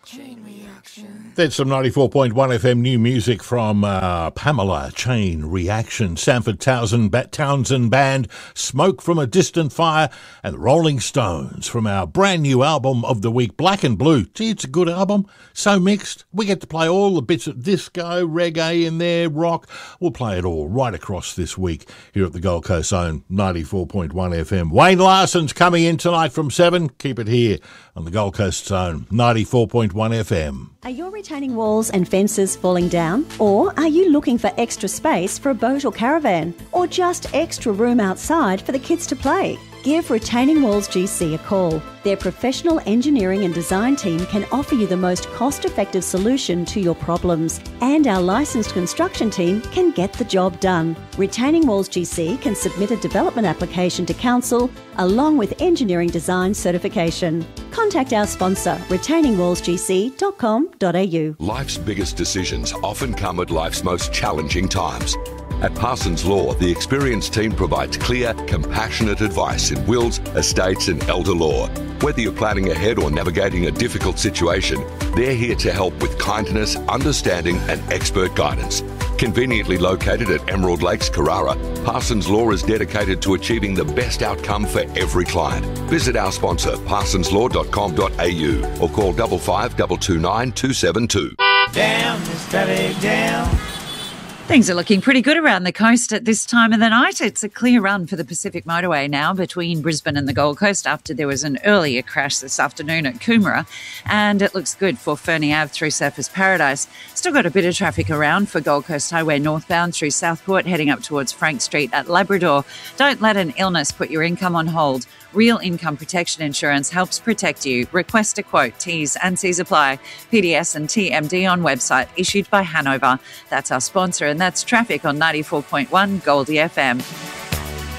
That's some 94.1 FM new music from Pamela, Chain Reaction, Sanford Townsend Band, Smoke from a Distant Fire, and the Rolling Stones from our brand new album of the week, Black and Blue. Gee, it's a good album, so mixed. We get to play all the bits of disco, reggae in there, rock. We'll play it all right across this week here at the Gold Coast Zone, 94.1 FM. Wayne Larson's coming in tonight from 7. Keep it here on the Gold Coast Zone, 94.1 FM. Are your retaining walls and fences falling down? Or are you looking for extra space for a boat or caravan? Or just extra room outside for the kids to play? Give Retaining Walls GC a call. Their professional engineering and design team can offer you the most cost-effective solution to your problems, and our licensed construction team can get the job done. Retaining Walls GC can submit a development application to council along with engineering design certification. Contact our sponsor, retainingwallsgc.com.au. Life's biggest decisions often come at life's most challenging times. At Parsons Law, the experienced team provides clear, compassionate advice in wills, estates and elder law. Whether you're planning ahead or navigating a difficult situation, they're here to help with kindness, understanding and expert guidance. Conveniently located at Emerald Lakes, Carrara, Parsons Law is dedicated to achieving the best outcome for every client. Visit our sponsor, parsonslaw.com.au or call 55 229 272. Down, Miss Valley, down. Things are looking pretty good around the coast at this time of the night. It's a clear run for the Pacific Motorway now between Brisbane and the Gold Coast after there was an earlier crash this afternoon at Coomera, and it looks good for Fernie Ave through Surfers Paradise. Still got a bit of traffic around for Gold Coast Highway northbound through Southport, heading up towards Frank Street at Labrador. Don't let an illness put your income on hold. Real Income Protection Insurance helps protect you. Request a quote. T's and C's apply. PDS and TMD on website, issued by Hanover. That's our sponsor, and that's traffic on 94.1 Goldie FM.